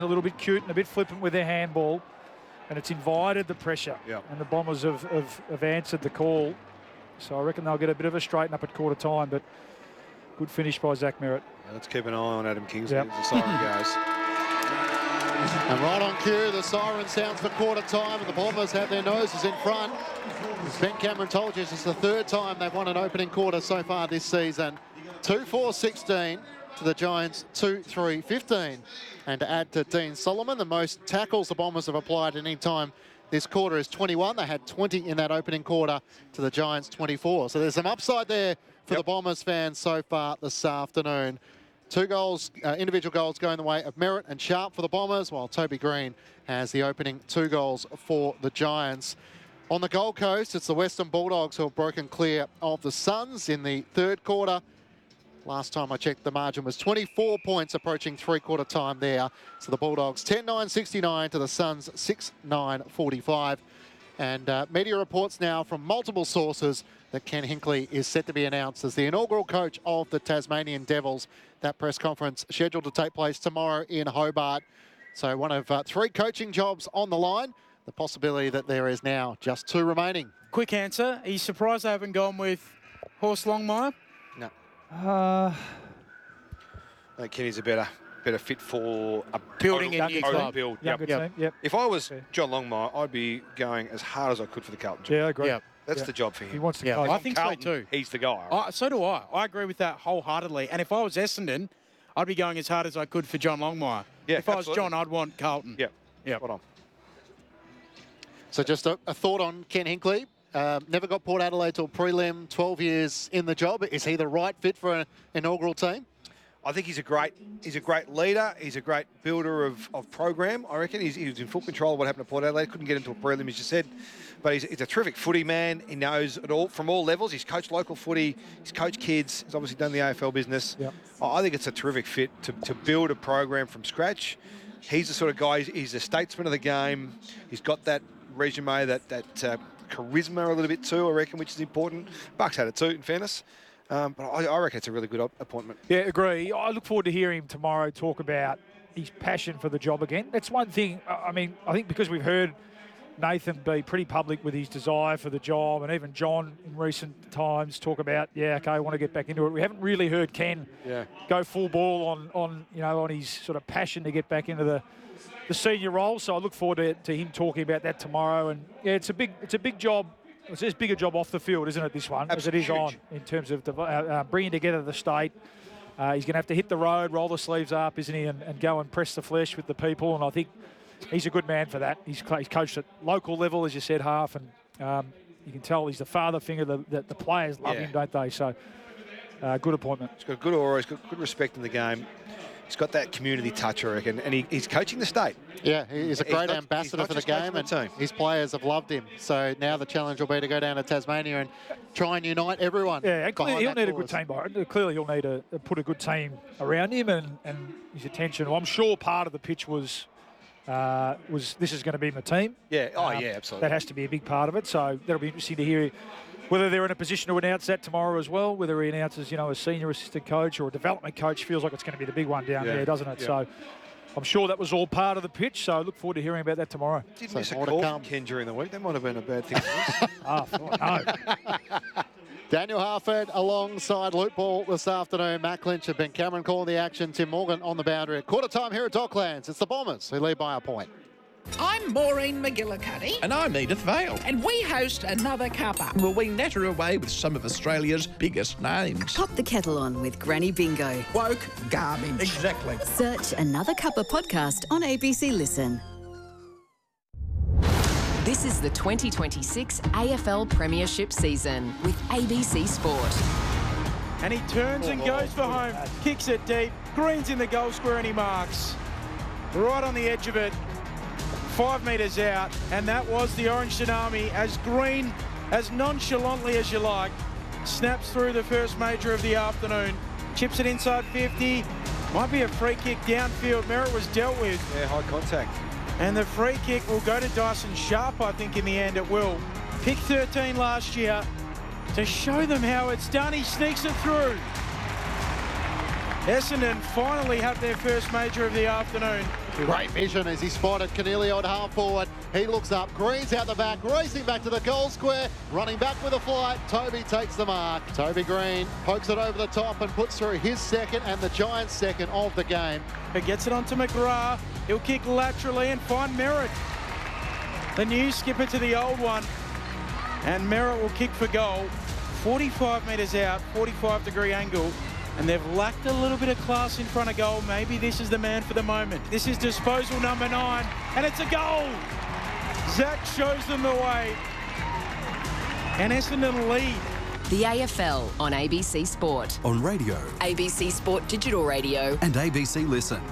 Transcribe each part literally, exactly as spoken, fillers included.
a little bit cute and a bit flippant with their handball, and it's invited the pressure. Yep. And the Bombers have, have, have answered the call. So I reckon they'll get a bit of a straighten up at quarter time, but good finish by Zach Merritt. Yeah, let's keep an eye on Adam Kingsley Yep. as the siren goes. And right on cue, the siren sounds for quarter time, and the Bombers have their noses in front. As Ben Cameron told you, it's the third time they've won an opening quarter so far this season. two four sixteen to the Giants, two three fifteen. And to add to Dean Solomon, the most tackles the Bombers have applied at any time this quarter is twenty-one. They had twenty in that opening quarter to the Giants, twenty-four. So there's some upside there for Yep. the Bombers fans so far this afternoon. Two goals, uh, individual goals going the way of Merritt and Sharp for the Bombers, while Toby Green has the opening two goals for the Giants. On the Gold Coast, it's the Western Bulldogs who have broken clear of the Suns in the third quarter. Last time I checked, the margin was twenty-four points approaching three-quarter time there. So the Bulldogs ten nine sixty-nine to the Suns six nine forty-five. And uh, media reports now from multiple sources that Ken Hinkley is set to be announced as the inaugural coach of the Tasmanian Devils. That press conference scheduled to take place tomorrow in Hobart. So one of uh, three coaching jobs on the line. The possibility that there is now just two remaining. Quick answer. Are you surprised they haven't gone with Horst Longmire? No. Uh, I think Kenny's a better better fit for a Building total, a new total club. build. younger Yep. team, yep. If I was Okay. John Longmire, I'd be going as hard as I could for the Carlton job. Yeah, I agree. Yeah. That's Yeah. the job for He him. wants to Yeah, coach. I think so Carlton, too. He's the guy. I, so do I. I agree with that wholeheartedly. And if I was Essendon, I'd be going as hard as I could for John Longmire. Yeah, if I was absolutely. John, I'd want Carlton. Yeah. Yeah. Spot on. So just a, a thought on Ken Hinkley. Um, never got Port Adelaide till prelim, twelve years in the job. Is he the right fit for an inaugural team? I think he's a great he's a great leader. He's a great builder of, of program. I reckon he's, he was in full control of what happened to Port Adelaide. Couldn't get into a prelim, as you said. But he's, he's a terrific footy man. He knows it all from all levels. He's coached local footy. He's coached kids. He's obviously done the A F L business. Yep. I think it's a terrific fit to, to build a program from scratch. He's the sort of guy, he's, he's a statesman of the game. He's got that resume, that, that uh, charisma a little bit too, I reckon, which is important. Bucks had it too, in fairness. Um, but I, I reckon it's a really good op- appointment. Yeah, agree. I look forward to hearing him tomorrow talk about his passion for the job again. That's one thing. I I mean, I think because we've heard Nathan be pretty public with his desire for the job, and even John in recent times talk about, yeah, okay, I want to get back into it. We haven't really heard Ken Yeah. go full ball on, on you know, on his sort of passion to get back into the the senior role. So I look forward to, to him talking about that tomorrow. And yeah, it's a big it's a big job. It's as big a job off the field, isn't it, this one, as it is on in terms of the, uh, uh, bringing together the state. Uh, he's going to have to hit the road, roll the sleeves up, isn't he, and, and go and press the flesh with the people. And I think he's a good man for that. He's, he's coached at local level, as you said, Half, and um, you can tell he's the father figure that the, the players love Yeah. him, don't they? So uh, good appointment. He's got good aura. He's got good respect in the game. He's got that community touch, I reckon, and he, he's coaching the state. Yeah, he's a He's great not- ambassador he's not for the just coaching game, the and team. his players have loved him. So now the challenge will be to go down to Tasmania and try and unite everyone. Yeah, and clearly behind he'll that need a good cause. team. Byron. Clearly he'll need to put a good team around him and, and his attention. Well, I'm sure part of the pitch was uh, was this is going to be my team. Yeah. Oh, Um, yeah, absolutely. That has to be a big part of it. So that'll be interesting to hear whether they're in a position to announce that tomorrow as well. Whether he announces, you know, a senior assistant coach or a development coach. Feels like it's going to be the big one down Yeah, there, doesn't it? yeah. So I'm sure that was all part of the pitch. So I look forward to hearing about that tomorrow. Did So miss a more to call come. from Ken during the week. That might have been a bad thing for us. Ah, oh, no. Daniel Harford alongside Luke Ball this afternoon. Matt Clinch and Ben Cameron calling the action. Tim Morgan on the boundary at quarter time here at Docklands. It's the Bombers who lead by a point. I'm Maureen McGillicuddy, And I'm Edith Vale. and we host Another Cuppa. Will we natter away with some of Australia's biggest names? Pop the kettle on with Granny Bingo. Woke garbage. Exactly. Search Another Cuppa podcast on A B C Listen. This is the twenty twenty-six A F L Premiership season with A B C Sport. And he turns and goes for home. Kicks it deep. Green's in the goal square and he marks. Right on the edge of it. Five metres out. And that was the Orange Tsunami as Green, as nonchalantly as you like, snaps through the first major of the afternoon. Chips it inside fifty. Might be a free kick downfield. Merritt was dealt with. Yeah, high contact. And the free kick will go to Dyson Sharp, I think, in the end it will. Pick thirteen last year. To show them how it's done, he sneaks it through. Essendon finally have their first major of the afternoon. too. Great vision as he spotted Canelio at half forward. He looks up, Green's out the back, racing back to the goal square, running back with a flight. Toby takes the mark. Toby Green pokes it over the top and puts through his second and the Giants' second of the game. He gets it onto McGrath. He'll kick laterally and find Merritt. The new skipper to the old one. And Merritt will kick for goal. forty-five metres out, forty-five degree angle. And they've lacked a little bit of class in front of goal. Maybe this is the man for the moment. This is disposal number nine, and it's a goal. Zach shows them the way. And Essendon lead. The A F L on A B C Sport. On radio. A B C Sport Digital Radio. And A B C Listen.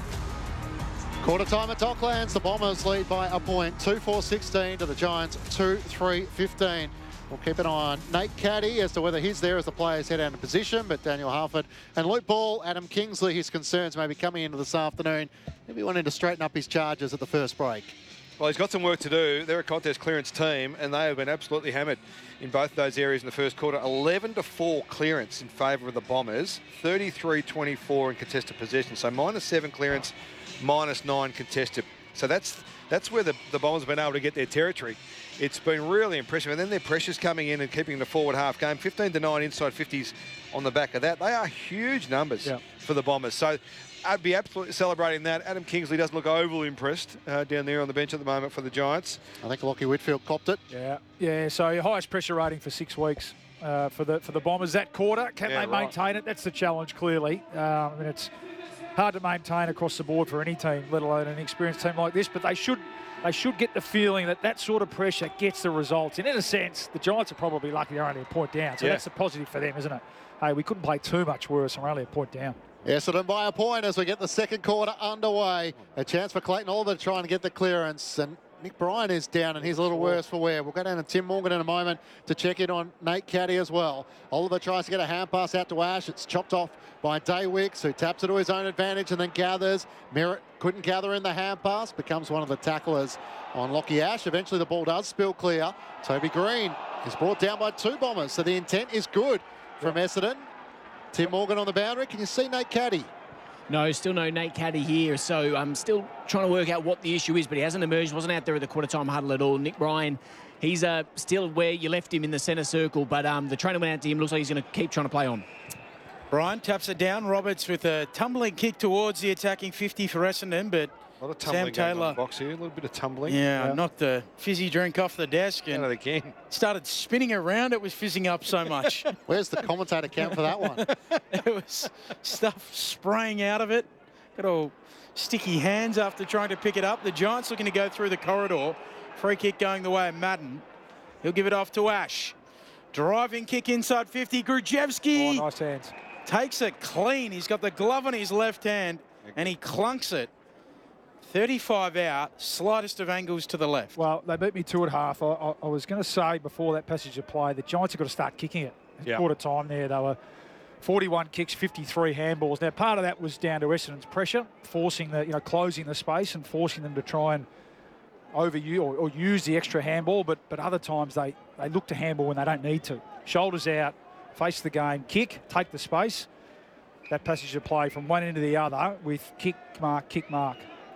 Quarter time at Docklands. The Bombers lead by a point. two four sixteen to the Giants two three fifteen. We'll keep an eye on Nate Caddy as to whether he's there as the players head out of position, but Daniel Harford and Luke Ball, Adam Kingsley, his concerns may be coming into this afternoon. Maybe wanting to straighten up his charges at the first break. Well, he's got some work to do. They're a contest clearance team, and they have been absolutely hammered in both those areas in the first quarter. eleven to four clearance in favour of the Bombers, thirty-three twenty-four in contested possession. So minus seven clearance, minus nine contested. So that's that's where the, the Bombers have been able to get their territory. It's been really impressive. And then their pressure's coming in and keeping the forward half game. fifteen to nine inside fifties on the back of that. They are huge numbers yeah. for the Bombers. So I'd be absolutely celebrating that. Adam Kingsley doesn't look overly impressed uh, down there on the bench at the moment for the Giants. I think Lockie Whitfield copped it. Yeah, yeah. So your highest pressure rating for six weeks uh, for the for the Bombers. That quarter, can yeah, they right. maintain it? That's the challenge, clearly. Um, I mean, it's hard to maintain across the board for any team, let alone an experienced team like this. But they should they should get the feeling that that sort of pressure gets the results. And in a sense, the Giants are probably lucky they're only a point down. So yeah. that's a positive for them, isn't it? Hey, we couldn't play too much worse, and we're only a point down. Essendon by a point as we get the second quarter underway. A chance for Clayton Oliver to try and get the clearance. And Nick Bryan is down and he's a little worse for wear. We'll go down to Tim Morgan in a moment to check in on Nate Caddy as well. Oliver tries to get a hand pass out to Ash. It's chopped off by Daywicks, who taps it to his own advantage and then gathers. Merritt couldn't gather in the hand pass. Becomes one of the tacklers on Lockie Ash. Eventually the ball does spill clear. Toby Green is brought down by two Bombers. So the intent is good from Essendon. Tim Morgan on the boundary. Can you see Nate Caddy? No, still no Nate Caddy here. So I'm still trying to work out what the issue is, but he hasn't emerged, wasn't out there at the quarter-time huddle at all. Nick Bryan, he's uh, still where you left him in the centre circle, but um, the trainer went out to him. Looks like he's going to keep trying to play on. Bryan taps it down. Roberts with a tumbling kick towards the attacking fifty for Essendon, but a lot of tumbling Sam Taylor on the box here, a little bit of tumbling. Yeah, yeah. knocked the fizzy drink off the desk and again. started spinning around. It was fizzing up so much. Where's the commentator count for that one? There was stuff spraying out of it. Got all sticky hands after trying to pick it up. The Giants looking to go through the corridor. Free kick going the way of Madden. He'll give it off to Ash. Driving kick inside fifty. Grujevski. Oh, nice hands. Takes it clean. He's got the glove on his left hand and he clunks it. thirty-five out, slightest of angles to the left. Well, they beat me two at half. I, I, I was going to say before that passage of play, the Giants have got to start kicking it. Yeah. Quarter time there, they were forty-one kicks, fifty-three handballs. Now, part of that was down to Essendon's pressure, forcing the, you know, closing the space and forcing them to try and overuse or, or use the extra handball. But but other times they they look to handball when they don't need to. Shoulders out, face the game, kick, take the space. That passage of play from one end to the other with kick mark, kick mark.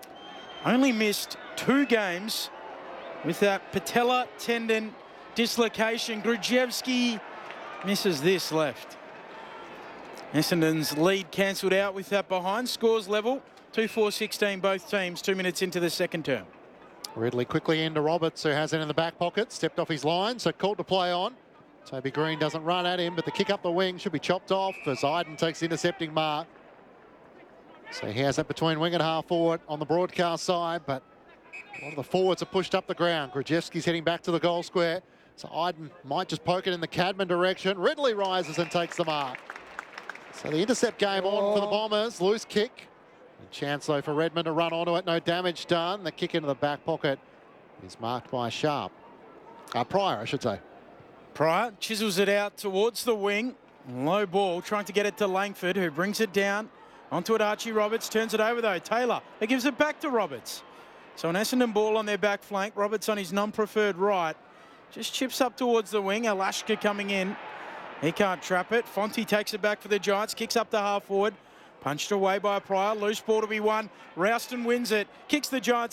Only missed two games with that patella tendon dislocation. Grujevski misses this left. Essendon's lead cancelled out with that behind. Scores level, two four sixteen both teams, two minutes into the second term. Ridley quickly into Roberts, who has it in the back pocket, stepped off his line, so called to play on. Toby Green doesn't run at him, but the kick up the wing should be chopped off as Iden takes the intercepting mark. So he has that between wing and half forward on the broadcast side, but a lot of the forwards are pushed up the ground. Grujevski's heading back to the goal square, so Iden might just poke it in the Cadman direction. Ridley rises and takes the mark. So the intercept game on for the Bombers. Loose kick. A chance, though, for Redmond to run onto it. No damage done. The kick into the back pocket is marked by Sharp. Uh, Pryor, I should say. Pryor chisels it out towards the wing. Low ball, trying to get it to Langford, who brings it down. Onto it, Archie Roberts. Turns it over, though. Taylor, he gives it back to Roberts. So an Essendon ball on their back flank. Roberts on his non-preferred right. Just chips up towards the wing. Alashka coming in. He can't trap it. Fonte takes it back for the Giants. Kicks up to half forward. Punched away by Pryor. Loose ball to be won. Rouston wins it. Kicks the Giants